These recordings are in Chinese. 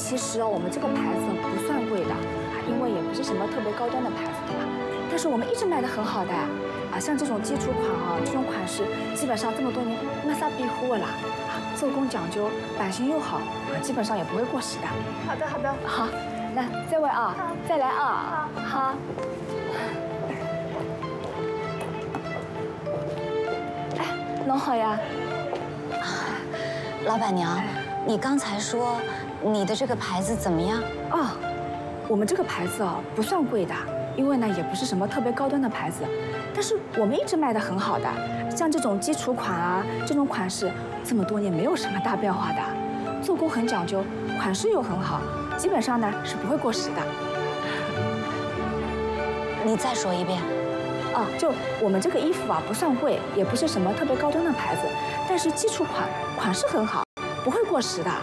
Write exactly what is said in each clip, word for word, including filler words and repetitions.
其实啊，我们这个牌子不算贵的，啊，因为也不是什么特别高端的牌子，对吧？但是我们一直卖的很好的，啊，像这种基础款啊，这种款式基本上这么多年没啥变化了，啊，做工讲究，版型又好，啊，基本上也不会过时的。 好的，好的。 好，那这位啊，再来啊，好。 弄好呀， 老板娘，你刚才说你的这个牌子怎么样？ 哦，我们这个牌子啊不算贵的，因为呢也不是什么特别高端的牌子，但是我们一直卖的很好的，像这种基础款啊，这种款式这么多年没有什么大变化的，做工很讲究，款式又很好，基本上呢是不会过时的。 你再说一遍。 啊，就我们这个衣服啊，不算贵，也不是什么特别高端的牌子，但是基础款，款式很好，不会过时的。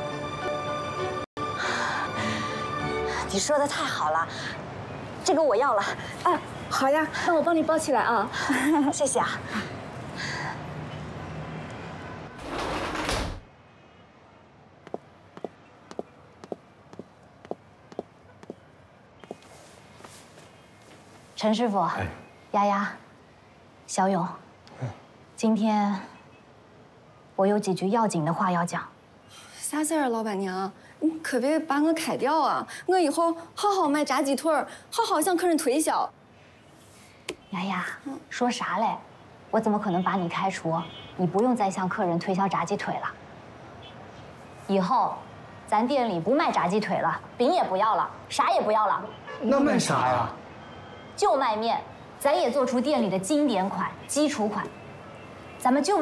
你说的太好了，这个我要了。 啊，好呀，那我帮你包起来啊， 谢谢啊。陈师傅。哎。 丫丫，小勇，今天我有几句要紧的话要讲。 啥事儿，老板娘？你可别把我开掉啊！我以后好好卖炸鸡腿儿，好好向客人推销。 丫丫，说啥嘞？我怎么可能把你开除？你不用再向客人推销炸鸡腿了。以后，咱店里不卖炸鸡腿了，饼也不要了，啥也不要了。 那卖啥呀？ 就卖面。 咱也做出店里的经典款、基础款，咱们就。